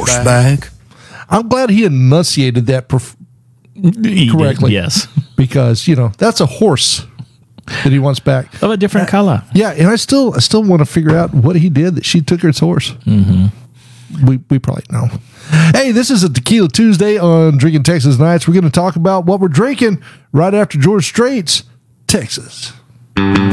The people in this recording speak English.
douchebag. I'm glad he enunciated that correctly. Yes. Because, that's a horse that he wants back. Of a different color. Yeah, and I still want to figure out what he did that she took his horse. Mm-hmm. We probably know. Hey, this is a Tequila Tuesday on Drinking Texas Nights. We're going to talk about what we're drinking right after George Strait's Texas.